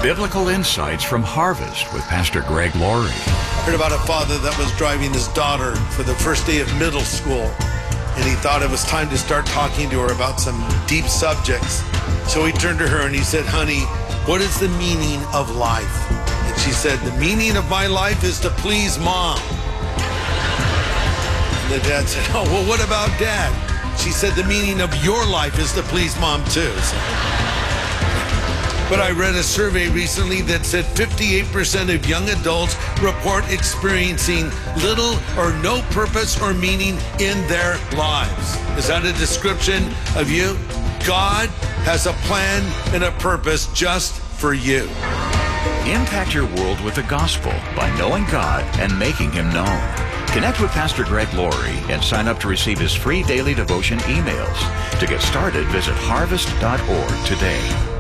Biblical insights from Harvest with Pastor Greg Laurie. Heard about a father that was driving his daughter for the first day of middle school, and he thought it was time to start talking to her about some deep subjects. So he turned to her and he said, "Honey, what is the meaning of life?" And she said, "The meaning of my life is to please Mom." And the dad said, "Oh, well, what about Dad?" She said, "The meaning of your life is to please Mom too." But I read a survey recently that said 58% of young adults report experiencing little or no purpose or meaning in their lives. Is that a description of you? God has a plan and a purpose just for you. Impact your world with the gospel by knowing God and making Him known. Connect with Pastor Greg Laurie and sign up to receive his free daily devotion emails. To get started, visit harvest.org today.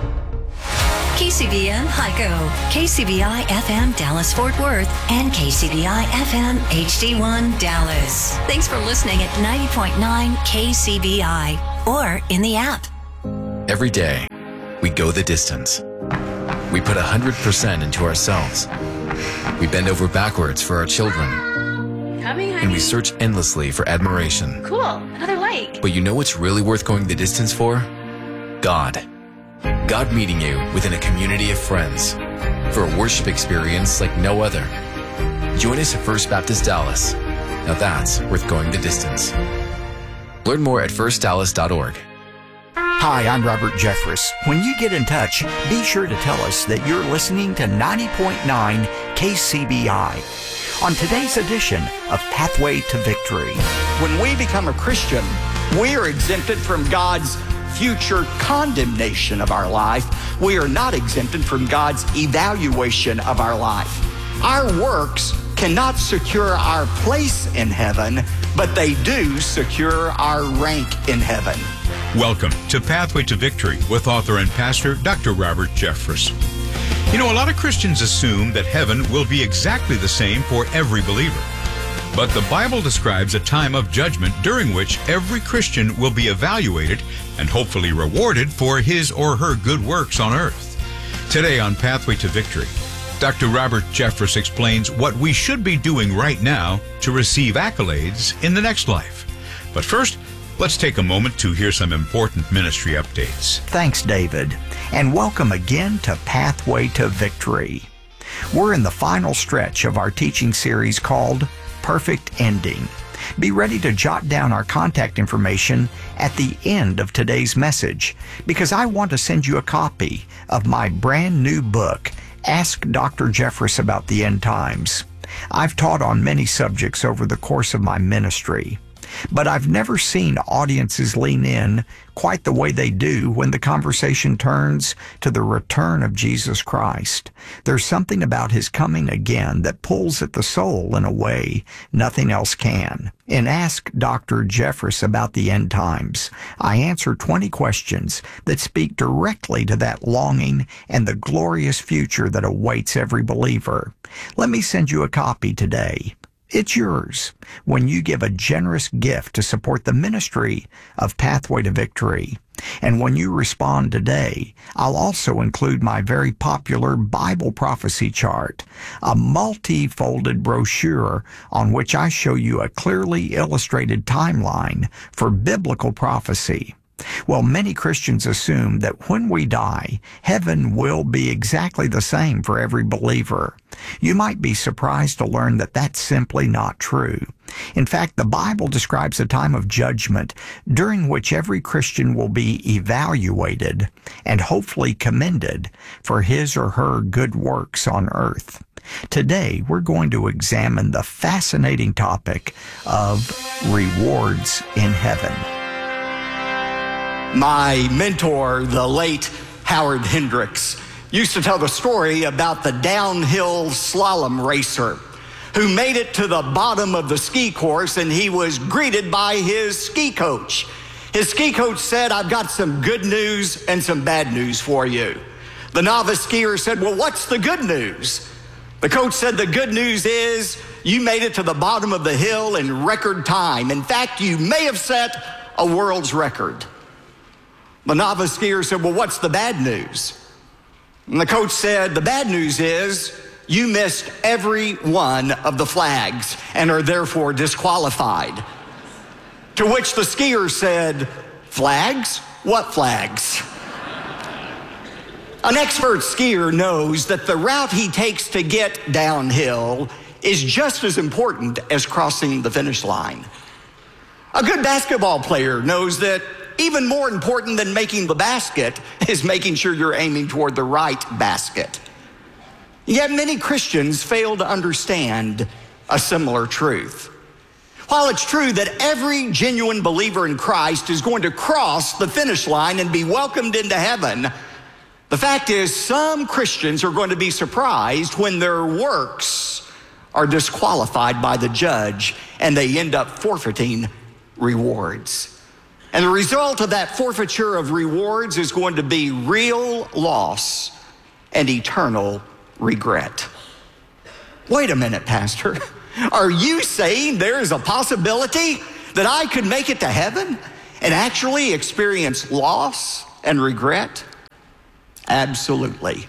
KCBN Hyco, KCBI FM Dallas Fort Worth, and KCBI FM HD1 Dallas. Thanks for listening at 90.9 KCBI or in the app. Every day, we go the distance. We put 100% into ourselves. We bend over backwards for our children. Coming, honey. And we search endlessly for admiration. Cool, another like. But you know what's really worth going the distance for? God. God meeting you within a community of friends for a worship experience like no other. Join us at First Baptist Dallas. Now that's worth going the distance. Learn more at firstdallas.org. Hi, I'm Robert Jeffress. When you get in touch, be sure to tell us that you're listening to 90.9 KCBI on today's edition of Pathway to Victory. When we become a Christian, we are exempted from God's future condemnation of our life. We are not exempted from God's evaluation of our life. Our works cannot secure our place in heaven, but they do secure our rank in heaven. Welcome to Pathway to Victory with author and pastor Dr. Robert Jeffress. You know, a lot of Christians assume that heaven will be exactly the same for every believer. But the Bible describes a time of judgment during which every Christian will be evaluated and hopefully rewarded for his or her good works on earth. Today on Pathway to Victory, Dr. Robert Jeffress explains what we should be doing right now to receive accolades in the next life. But first, let's take a moment to hear some important ministry updates. Thanks, David, and welcome again to Pathway to Victory. We're in the final stretch of our teaching series called Perfect Ending. Be ready to jot down our contact information at the end of today's message, because I want to send you a copy of my brand new book, Ask Dr. Jeffress About the End Times. I've taught on many subjects over the course of my ministry, but I've never seen audiences lean in quite the way they do when the conversation turns to the return of Jesus Christ. There's something about His coming again that pulls at the soul in a way nothing else can. In Ask Dr. Jeffress About the End Times, I answer 20 questions that speak directly to that longing and the glorious future that awaits every believer. Let me send you a copy today. It's yours when you give a generous gift to support the ministry of Pathway to Victory. And when you respond today, I'll also include my very popular Bible prophecy chart, a multi-folded brochure on which I show you a clearly illustrated timeline for biblical prophecy. Well, many Christians assume that when we die, heaven will be exactly the same for every believer. You might be surprised to learn that that's simply not true. In fact, the Bible describes a time of judgment during which every Christian will be evaluated and hopefully commended for his or her good works on earth. Today, we're going to examine the fascinating topic of rewards in heaven. My mentor, the late Howard Hendricks, used to tell the story about the downhill slalom racer who made it to the bottom of the ski course, and he was greeted by his ski coach. His ski coach said, "I've got some good news and some bad news for you." The novice skier said, "Well, what's the good news?" The coach said, "The good news is you made it to the bottom of the hill in record time. In fact, you may have set a world's record." The novice skier said, "Well, what's the bad news?" And the coach said, the bad news is you missed every one of the flags and are therefore disqualified. To which the skier said, flags? What flags? An expert skier knows that the route he takes to get downhill is just as important as crossing the finish line. A good basketball player knows that even more important than making the basket is making sure you're aiming toward the right basket. Yet many Christians fail to understand a similar truth. While it's true that every genuine believer in Christ is going to cross the finish line and be welcomed into heaven, the fact is some Christians are going to be surprised when their works are disqualified by the judge and they end up forfeiting rewards. And the result of that forfeiture of rewards is going to be real loss and eternal regret. Wait a minute, Pastor. Are you saying there is a possibility that I could make it to heaven and actually experience loss and regret? Absolutely.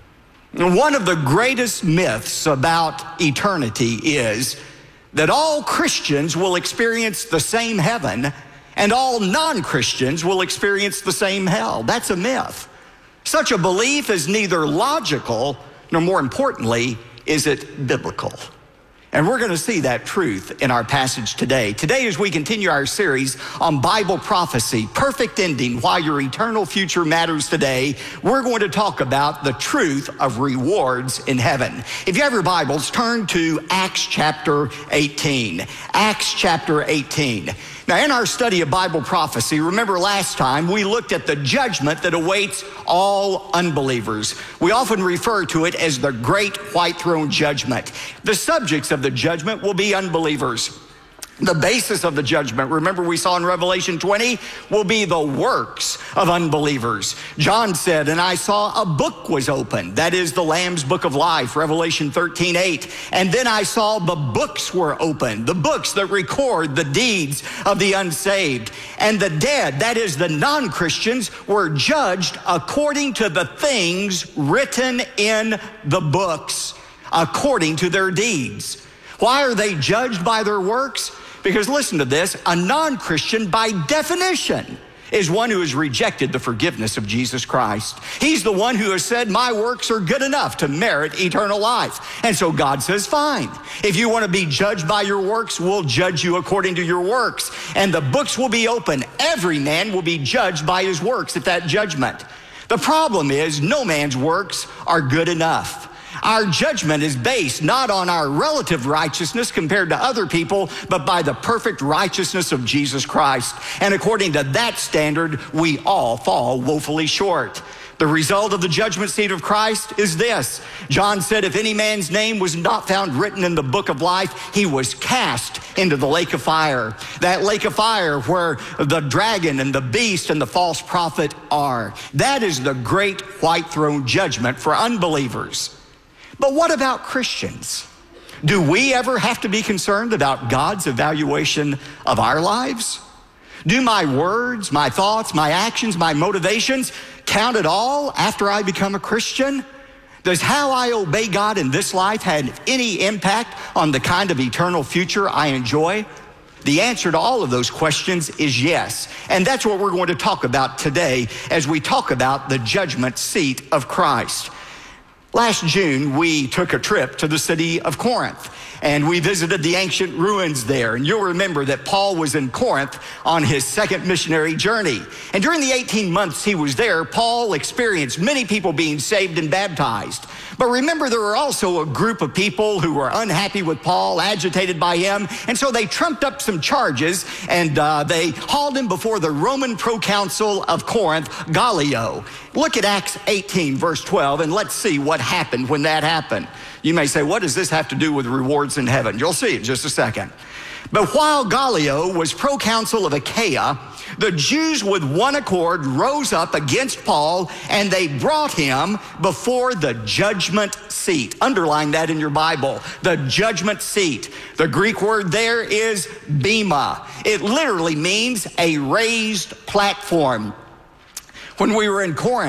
One of the greatest myths about eternity is that all Christians will experience the same heaven and all non-Christians will experience the same hell. That's a myth. Such a belief is neither logical nor, more importantly, is it biblical. And we're going to see that truth in our passage today. Today, as we continue our series on Bible prophecy, perfect ending, why your eternal future matters today, we're going to talk about the truth of rewards in heaven. If you have your Bibles, turn to Acts chapter 18. Acts chapter 18. Now, in our study of Bible prophecy, remember last time we looked at the judgment that awaits all unbelievers. We often refer to it as the Great White Throne Judgment. The subjects of the judgment will be unbelievers. The basis of the judgment, remember we saw in Revelation 20, will be the works of unbelievers. John said, and I saw a book was opened. That is the Lamb's book of life, Revelation 13:8. And then I saw the books were opened, the books that record the deeds of the unsaved. And the dead, that is the non-Christians, were judged according to the things written in the books, according to their deeds. Why are they judged by their works? Because listen to this, a non-Christian by definition is one who has rejected the forgiveness of Jesus Christ. He's the one who has said, my works are good enough to merit eternal life. And so God says, fine. If you want to be judged by your works, we'll judge you according to your works. And the books will be open. Every man will be judged by his works at that judgment. The problem is no man's works are good enough. Our judgment is based not on our relative righteousness compared to other people, but by the perfect righteousness of Jesus Christ. And according to that standard, we all fall woefully short. The result of the judgment seat of Christ is this. John said, if any man's name was not found written in the book of life, he was cast into the lake of fire. That lake of fire where the dragon and the beast and the false prophet are. That is the great white throne judgment for unbelievers. But what about Christians? Do we ever have to be concerned about God's evaluation of our lives? Do my words, my thoughts, my actions, my motivations count at all after I become a Christian? Does how I obey God in this life have any impact on the kind of eternal future I enjoy? The answer to all of those questions is yes. And that's what we're going to talk about today as we talk about the judgment seat of Christ. Last June, we took a trip to the city of Corinth, and we visited the ancient ruins there. And you'll remember that Paul was in Corinth on his second missionary journey. And during the 18 months he was there, Paul experienced many people being saved and baptized. But remember, there were also a group of people who were unhappy with Paul, agitated by him, and so they trumped up some charges, and they hauled him before the Roman proconsul of Corinth, Gallio. Look at Acts 18, verse 12, and let's see what happened when that happened. You may say, what does this have to do with rewards in heaven? You'll see in just a second. But while Gallio was proconsul of Achaia, the Jews with one accord rose up against Paul, and they brought him before the judgment seat. Underline that in your Bible, the judgment seat. The Greek word there is bema. It literally means a raised platform. When we were in Corinth,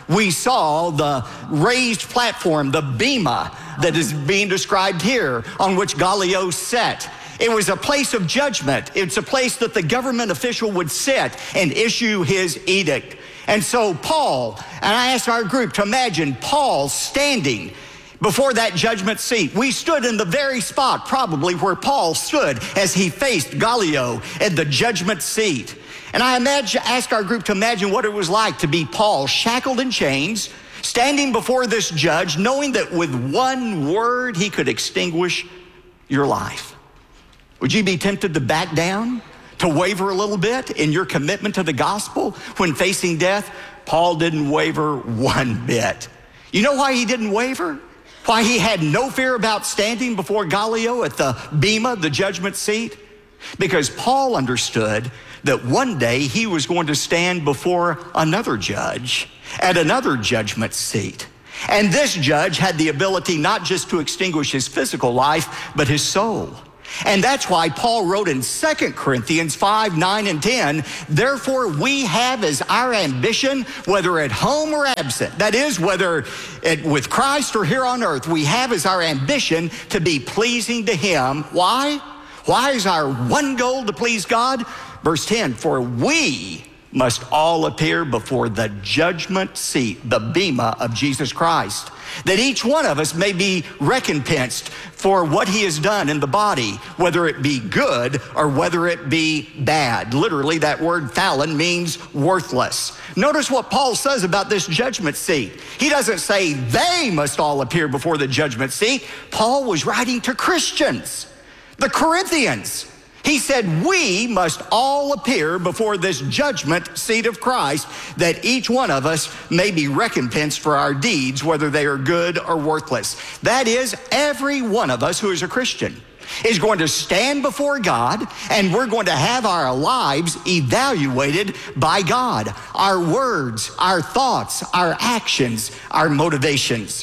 we saw the raised platform, the bema that is being described here, on which Gallio sat. It was a place of judgment. It's a place that the government official would sit and issue his edict. And so Paul, and I asked our group to imagine Paul standing before that judgment seat. We stood in the very spot probably where Paul stood as he faced Gallio at the judgment seat. And I asked our group to imagine what it was like to be Paul, shackled in chains, standing before this judge, knowing that with one word he could extinguish your life. Would you be tempted to back down, to waver a little bit in your commitment to the gospel when facing death? Paul didn't waver one bit. You know why he didn't waver? Why he had no fear about standing before Gallio at the bema, the judgment seat? Because Paul understood that one day he was going to stand before another judge at another judgment seat. And this judge had the ability not just to extinguish his physical life, but his soul. And that's why Paul wrote in 2 Corinthians 5, 9, and 10, therefore we have as our ambition, whether at home or absent, that is, whether with Christ or here on earth, we have as our ambition to be pleasing to him. Why? Why is our one goal to please God? Verse 10, for we must all appear before the judgment seat, the bema of Jesus Christ, that each one of us may be recompensed for what he has done in the body, whether it be good or whether it be bad. Literally, that word phalon means worthless. Notice what Paul says about this judgment seat. He doesn't say they must all appear before the judgment seat. Paul was writing to Christians, the Corinthians. He said, we must all appear before this judgment seat of Christ, that each one of us may be recompensed for our deeds, whether they are good or worthless. That is, every one of us who is a Christian is going to stand before God, and we're going to have our lives evaluated by God. Our words, our thoughts, our actions, our motivations.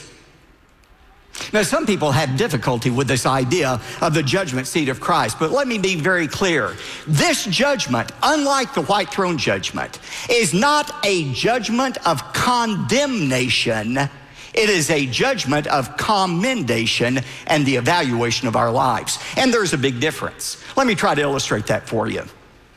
Now, some people have difficulty with this idea of the judgment seat of Christ, but let me be very clear. This judgment, unlike the white throne judgment, is not a judgment of condemnation. It is a judgment of commendation and the evaluation of our lives. And there's a big difference. Let me try to illustrate that for you.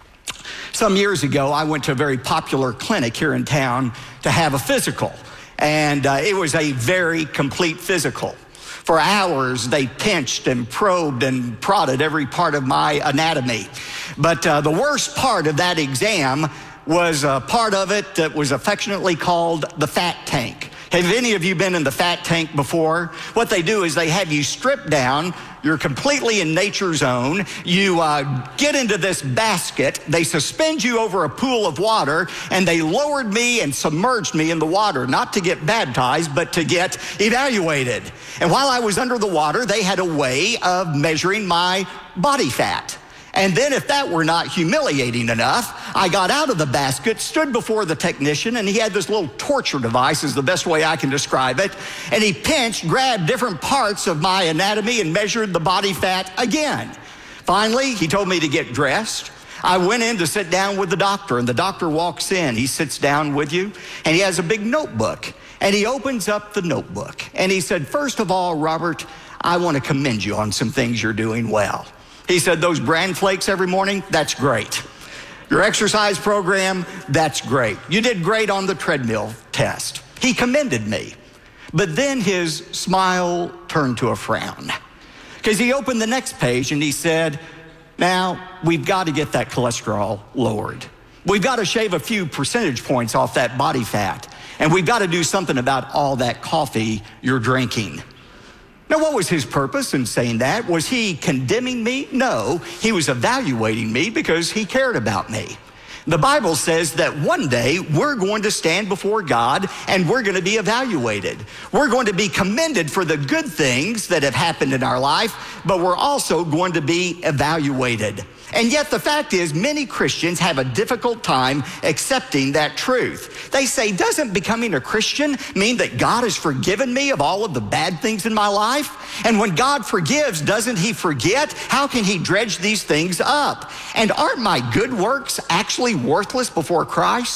Some years ago, I went to a very popular clinic here in town to have a physical, and it was a very complete physical. For hours, they pinched and probed and prodded every part of my anatomy. But the worst part of that exam was a part of it that was affectionately called the fat tank. Have any of you been in the fat tank before? What they do is they have you stripped down. You're completely in nature's own. You get into this basket. They suspend you over a pool of water, and they lowered me and submerged me in the water, not to get baptized, but to get evaluated. And while I was under the water, they had a way of measuring my body fat. And then if that were not humiliating enough, I got out of the basket, stood before the technician, and he had this little torture device, is the best way I can describe it. And he pinched, grabbed different parts of my anatomy and measured the body fat again. Finally, he told me to get dressed. I went in to sit down with the doctor, and the doctor walks in. He sits down with you, and he has a big notebook. And he opens up the notebook, and he said, first of all, Robert, I want to commend you on some things you're doing well. He said, those bran flakes every morning, that's great. Your exercise program, that's great. You did great on the treadmill test. He commended me. But then his smile turned to a frown, because he opened the next page and he said, now, we've got to get that cholesterol lowered. We've got to shave a few percentage points off that body fat. And we've got to do something about all that coffee you're drinking. Now, what was his purpose in saying that? Was he condemning me? No, he was evaluating me because he cared about me. The Bible says that one day we're going to stand before God and we're going to be evaluated. We're going to be commended for the good things that have happened in our life, but we're also going to be evaluated. And yet the fact is, many Christians have a difficult time accepting that truth. They say, doesn't becoming a Christian mean that God has forgiven me of all of the bad things in my life? And when God forgives, doesn't he forget? How can he dredge these things up? And aren't my good works actually worthless before Christ?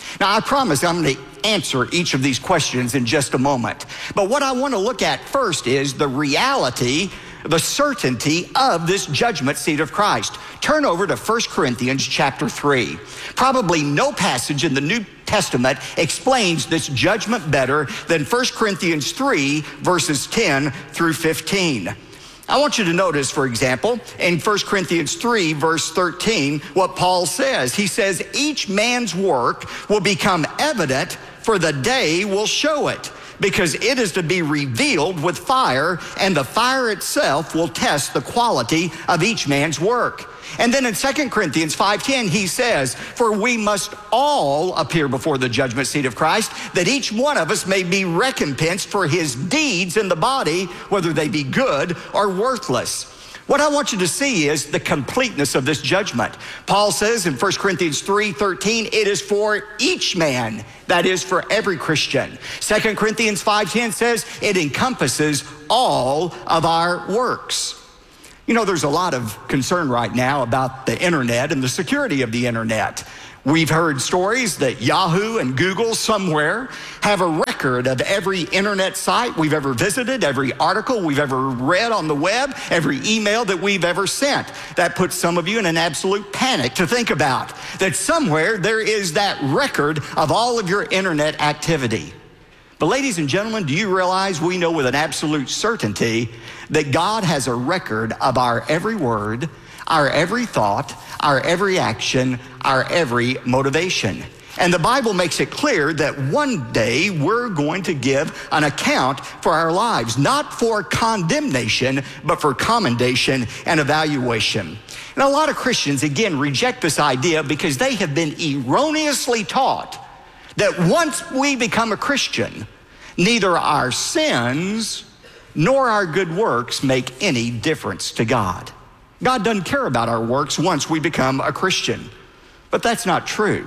Now, I promise I'm going to answer each of these questions in just a moment. But what I want to look at first is the reality, the certainty of this judgment seat of Christ. Turn over to 1 Corinthians chapter 3. Probably no passage in the New Testament explains this judgment better than 1 Corinthians 3, verses 10 through 15. I want you to notice, for example, in 1 Corinthians 3, verse 13, what Paul says. He says, each man's work will become evident, for the day will show it, because it is to be revealed with fire, and the fire itself will test the quality of each man's work. And then in 2 Corinthians 5:10, he says, for we must all appear before the judgment seat of Christ, that each one of us may be recompensed for his deeds in the body, whether they be good or worthless. What I want you to see is the completeness of this judgment. Paul says in 1 Corinthians 3:13, it is for each man, that is for every Christian. 2 Corinthians 5:10 says it encompasses all of our works. You know, there's a lot of concern right now about the internet and the security of the internet. We've heard stories that Yahoo and Google somewhere have a record of every internet site we've ever visited, every article we've ever read on the web, every email that we've ever sent. That puts some of you in an absolute panic to think about that somewhere there is that record of all of your internet activity. But ladies and gentlemen, do you realize we know with an absolute certainty that God has a record of our every word, our every thought, our every action, our every motivation. And the Bible makes it clear that one day we're going to give an account for our lives, not for condemnation, but for commendation and evaluation. And a lot of Christians, again, reject this idea because they have been erroneously taught that once we become a Christian, neither our sins nor our good works make any difference to God. God doesn't care about our works once we become a Christian. But that's not true.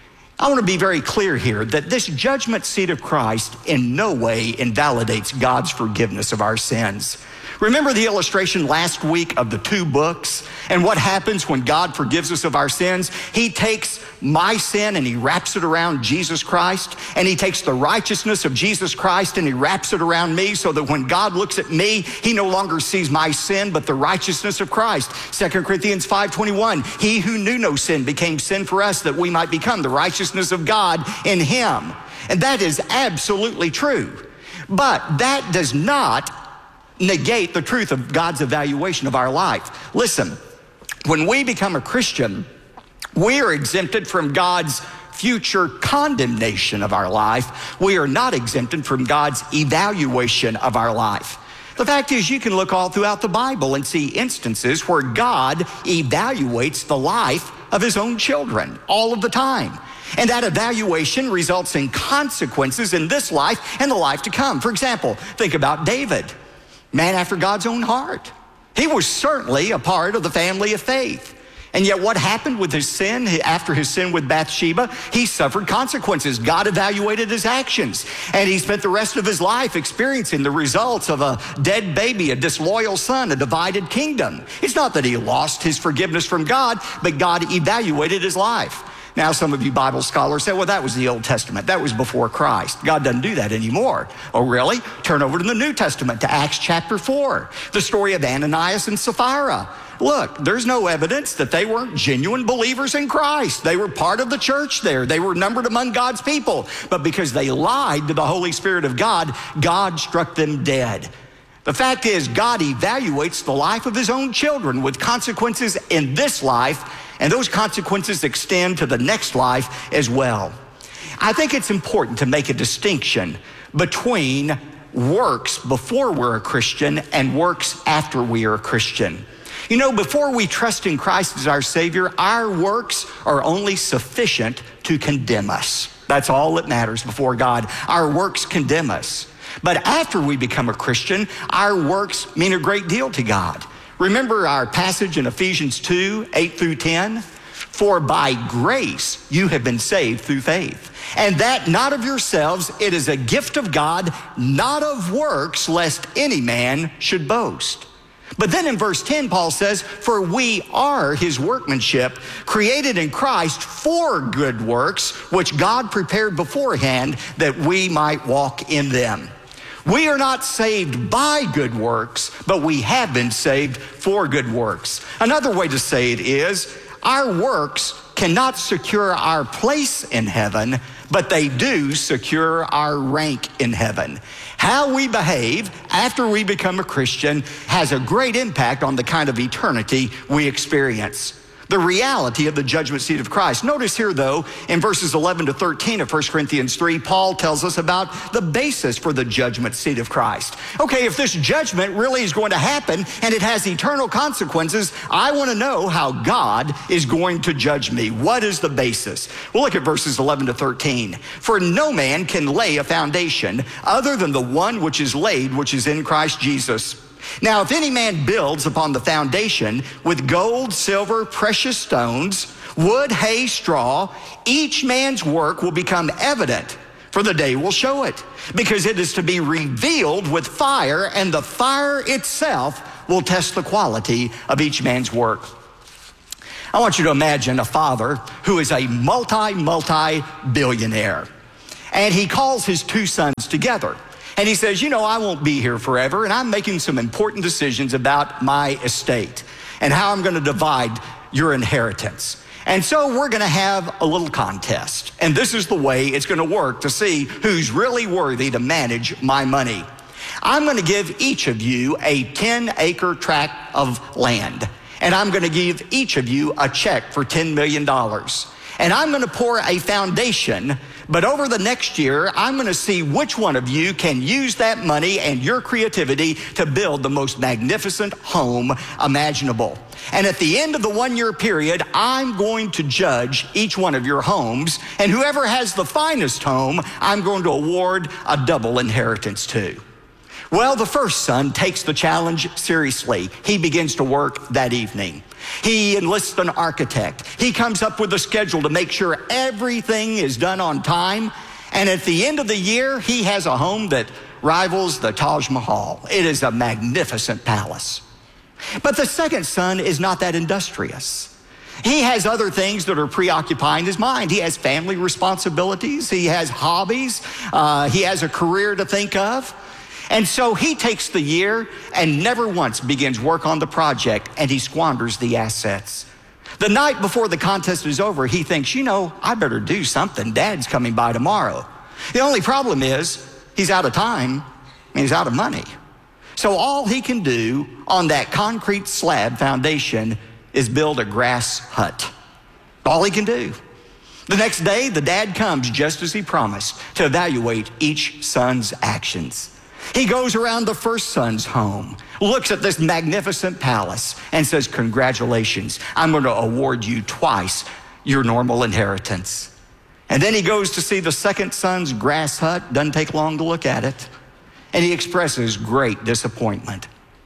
I want to be very clear here that this judgment seat of Christ in no way invalidates God's forgiveness of our sins. Remember the illustration last week of the two books and what happens when God forgives us of our sins? He takes my sin and he wraps it around Jesus Christ, and he takes the righteousness of Jesus Christ and he wraps it around me, so that when God looks at me, he no longer sees my sin but the righteousness of Christ. 2 Corinthians 5:21, he who knew no sin became sin for us, that we might become the righteousness of God in him. And that is absolutely true. But that does not negate the truth of God's evaluation of our life. Listen, when we become a Christian, we are exempted from God's future condemnation of our life. We are not exempted from God's evaluation of our life. The fact is, you can look all throughout the Bible and see instances where God evaluates the life of his own children all of the time. And that evaluation results in consequences in this life and the life to come. For example, think about David. Man after God's own heart. He was certainly a part of the family of faith. And yet what happened with his sin, after his sin with Bathsheba? He suffered consequences. God evaluated his actions. And he spent the rest of his life experiencing the results of a dead baby, a disloyal son, a divided kingdom. It's not that he lost his forgiveness from God, but God evaluated his life. Now, some of you Bible scholars say, well, that was the Old Testament. That was before Christ. God doesn't do that anymore. Oh, really? Turn over to the New Testament, to Acts chapter 4, the story of Ananias and Sapphira. Look, there's no evidence that they weren't genuine believers in Christ. They were part of the church there. They were numbered among God's people. But because they lied to the Holy Spirit of God, God struck them dead. The fact is, God evaluates the life of his own children with consequences in this life, and those consequences extend to the next life as well. I think it's important to make a distinction between works before we're a Christian and works after we are a Christian. You know, before we trust in Christ as our Savior, our works are only sufficient to condemn us. That's all that matters before God. Our works condemn us. But after we become a Christian, our works mean a great deal to God. Remember our passage in Ephesians 2:8-10? For by grace you have been saved through faith. And that not of yourselves, it is a gift of God, not of works, lest any man should boast. But then in verse 10, Paul says, for we are his workmanship, created in Christ for good works, which God prepared beforehand that we might walk in them. We are not saved by good works, but we have been saved for good works. Another way to say it is, our works cannot secure our place in heaven, but they do secure our rank in heaven. How we behave after we become a Christian has a great impact on the kind of eternity we experience. The reality of the judgment seat of Christ. Notice here, though, in verses 11 to 13 of 1 Corinthians 3, Paul tells us about the basis for the judgment seat of Christ. Okay, if this judgment really is going to happen and it has eternal consequences, I want to know how God is going to judge me. What is the basis? We'll look at verses 11 to 13. For no man can lay a foundation other than the one which is laid, which is in Christ Jesus. Now, if any man builds upon the foundation with gold, silver, precious stones, wood, hay, straw, each man's work will become evident, for the day will show it, because it is to be revealed with fire, and the fire itself will test the quality of each man's work. I want you to imagine a father who is a multi-billionaire, and he calls his two sons together. And he says, you know, I won't be here forever, and I'm making some important decisions about my estate and how I'm going to divide your inheritance. And so we're going to have a little contest. And this is the way it's going to work to see who's really worthy to manage my money. I'm going to give each of you a 10-acre tract of land. And I'm going to give each of you a check for $10 million. And I'm going to pour a foundation, but over the next year, I'm going to see which one of you can use that money and your creativity to build the most magnificent home imaginable. And at the end of the 1-year period, I'm going to judge each one of your homes, and whoever has the finest home, I'm going to award a double inheritance to. Well, the first son takes the challenge seriously. He begins to work that evening. He enlists an architect. He comes up with a schedule to make sure everything is done on time. And at the end of the year, he has a home that rivals the Taj Mahal. It is a magnificent palace. But the second son is not that industrious. He has other things that are preoccupying his mind. He has family responsibilities. He has hobbies. He has a career to think of. And so he takes the year and never once begins work on the project, and he squanders the assets. The night before the contest is over, he thinks, you know, I better do something. Dad's coming by tomorrow. The only problem is he's out of time and he's out of money. So all he can do on that concrete slab foundation is build a grass hut. All he can do. The next day, the dad comes just as he promised to evaluate each son's actions. He goes around the first son's home, looks at this magnificent palace, and says, congratulations, I'm going to award you twice your normal inheritance. And then he goes to see the second son's grass hut, doesn't take long to look at it, and he expresses great disappointment.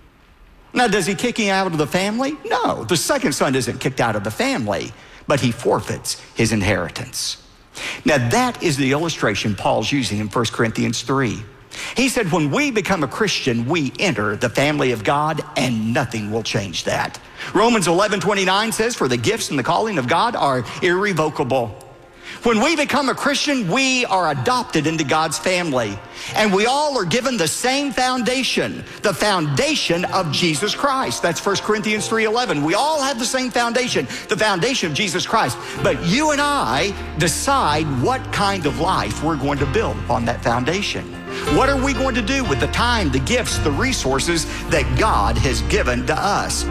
Now, does he kick him out of the family? No, the second son isn't kicked out of the family, but he forfeits his inheritance. Now, that is the illustration Paul's using in 1 Corinthians 3. He said, when we become a Christian, we enter the family of God, and nothing will change that. Romans 11:29 says, for the gifts and the calling of God are irrevocable. When we become a Christian, we are adopted into God's family, and we all are given the same foundation, the foundation of Jesus Christ. That's 1 Corinthians 3:11. We all have the same foundation, the foundation of Jesus Christ. But you and I decide what kind of life we're going to build upon that foundation. What are we going to do with the time, the gifts, the resources that God has given to us?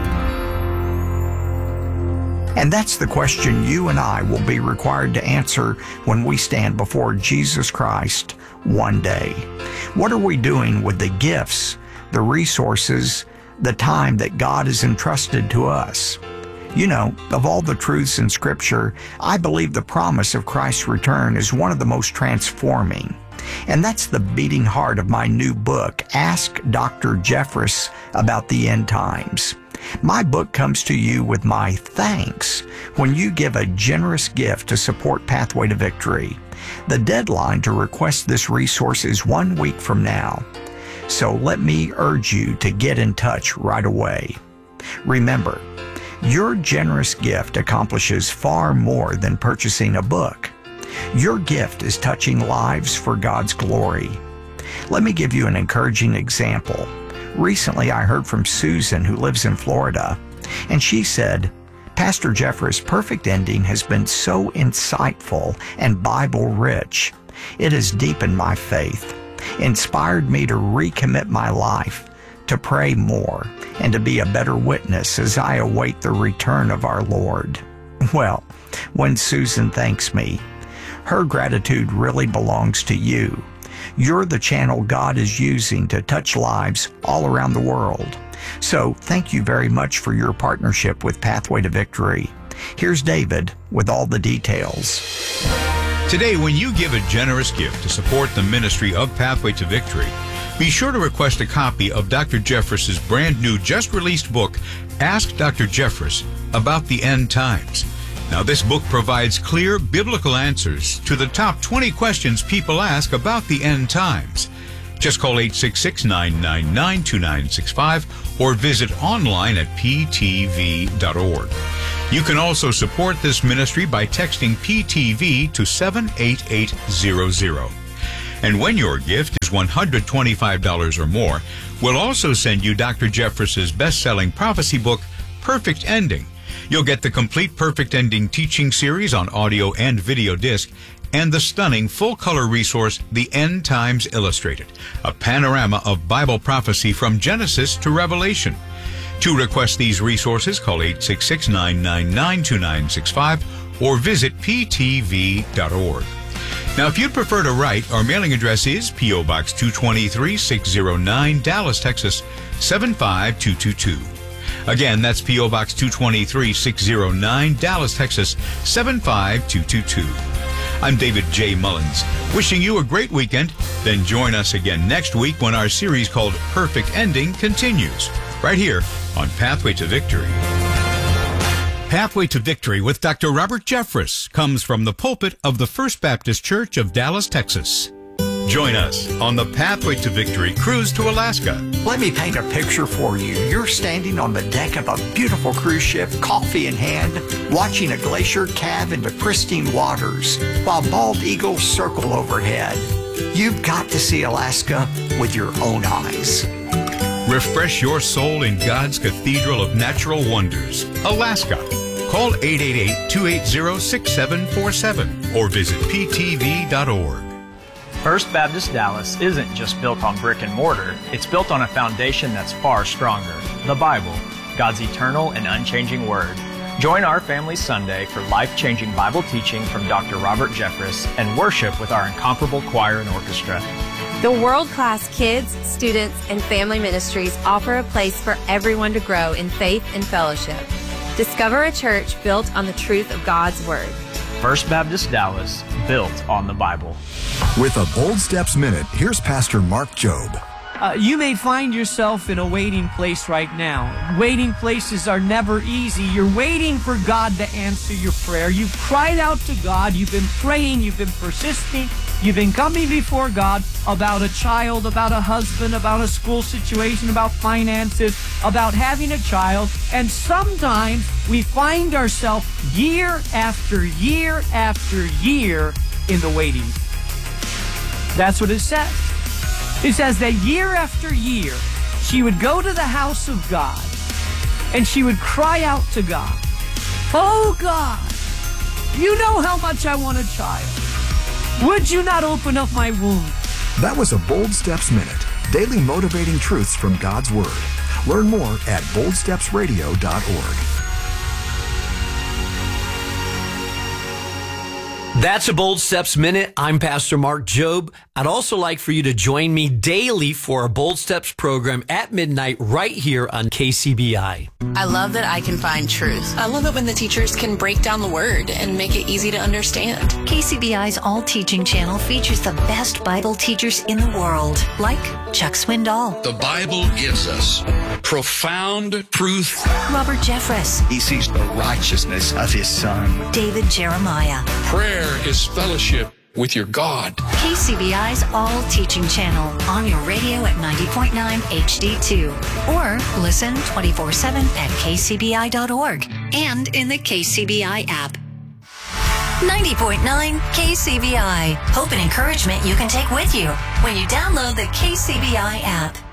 And that's the question you and I will be required to answer when we stand before Jesus Christ one day. What are we doing with the gifts, the resources, the time that God has entrusted to us? You know, of all the truths in Scripture, I believe the promise of Christ's return is one of the most transforming. And that's the beating heart of my new book, Ask Dr. Jeffress About the End Times. My book comes to you with my thanks when you give a generous gift to support Pathway to Victory. The deadline to request this resource is 1 week from now. So let me urge you to get in touch right away. Remember, your generous gift accomplishes far more than purchasing a book. Your gift is touching lives for God's glory. Let me give you an encouraging example. Recently, I heard from Susan, who lives in Florida, and she said, Pastor Jeffress' Perfect Ending has been so insightful and Bible-rich. It has deepened my faith, inspired me to recommit my life, to pray more, and to be a better witness as I await the return of our Lord. Well, when Susan thanks me, her gratitude really belongs to you. You're the channel God is using to touch lives all around the world. So thank you very much for your partnership with Pathway to Victory. Here's David with all the details. Today, when you give a generous gift to support the ministry of Pathway to Victory, be sure to request a copy of Dr. Jeffress' brand new, just released book, Ask Dr. Jeffress About the End Times. Now, this book provides clear biblical answers to the top 20 questions people ask about the end times. Just call 866-999-2965 or visit online at ptv.org. You can also support this ministry by texting PTV to 78800. And when your gift is $125 or more, we'll also send you Dr. Jeffress' best-selling prophecy book, Perfect Ending. You'll get the complete Perfect Ending teaching series on audio and video disc, and the stunning full-color resource, The End Times Illustrated, a panorama of Bible prophecy from Genesis to Revelation. To request these resources, call 866-999-2965 or visit ptv.org. Now, if you'd prefer to write, our mailing address is P.O. Box 223, 609, Dallas, Texas, 75222. Again, that's P.O. Box 223, 609, Dallas, Texas, 75222. I'm David J. Mullins, wishing you a great weekend. Then join us again next week when our series called Perfect Ending continues, right here on Pathway to Victory. Pathway to Victory with Dr. Robert Jeffress comes from the pulpit of the First Baptist Church of Dallas, Texas. Join us on the Pathway to Victory cruise to Alaska. Let me paint a picture for you. You're standing on the deck of a beautiful cruise ship, coffee in hand, watching a glacier calve into pristine waters while bald eagles circle overhead. You've got to see Alaska with your own eyes. Refresh your soul in God's Cathedral of Natural Wonders, Alaska. Call 888-280-6747 or visit ptv.org. First Baptist Dallas isn't just built on brick and mortar. It's built on a foundation that's far stronger. The Bible, God's eternal and unchanging Word. Join our family Sunday for life-changing Bible teaching from Dr. Robert Jeffress and worship with our incomparable choir and orchestra. The world-class kids, students, and family ministries offer a place for everyone to grow in faith and fellowship. Discover a church built on the truth of God's Word. First Baptist Dallas, built on the Bible. With a Bold Steps Minute, here's Pastor Mark Jobe. You may find yourself in a waiting place right now. Waiting places are never easy. You're waiting for God to answer your prayer. You've cried out to God. You've been praying. You've been persisting. You've been coming before God about a child, about a husband, about a school situation, about finances, about having a child. And sometimes we find ourselves year after year after year in the waiting. That's what it says. It says that year after year, she would go to the house of God and she would cry out to God, "Oh God, you know how much I want a child. Would you not open up my womb?" That was a Bold Steps Minute, daily motivating truths from God's Word. Learn more at boldstepsradio.org. That's a Bold Steps Minute. I'm Pastor Mark Jobe. I'd also like for you to join me daily for our Bold Steps program at midnight right here on KCBI. I love that I can find truth. I love it when the teachers can break down the Word and make it easy to understand. KCBI's All Teaching channel features the best Bible teachers in the world, like Chuck Swindoll. The Bible gives us profound truth. Robert Jeffress. He sees the righteousness of his Son. David Jeremiah. Prayer is fellowship with your God. KCBI's All Teaching Channel on your radio at 90.9 HD2 or listen 24/7 at kcbi.org and in the KCBI app. 90.9 KCBI. Hope and encouragement you can take with you when you download the KCBI app.